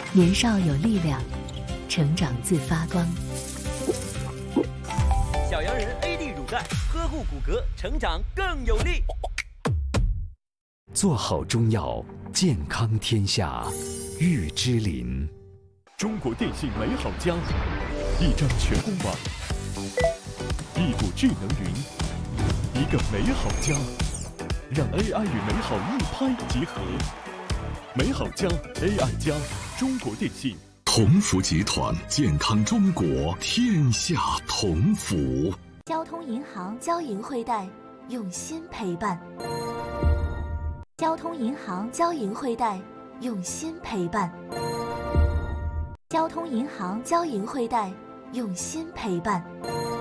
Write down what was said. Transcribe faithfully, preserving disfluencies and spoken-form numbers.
年少有力量，成长自发光。 小洋人 A D 乳钙，呵护骨骼，成长更有力。 做好中药，健康天下。玉芝林， 中国电信美好家，一张全公网，一股智能云，一个美好家，让 A I 与美好一拍即合。美好家 A I 加，中国电信。 同福集团，健康中国，天下同福。 交通银行交银汇贷，用心陪伴。交通银行交银汇贷，用心陪伴。交通银行交银汇贷，用心陪伴。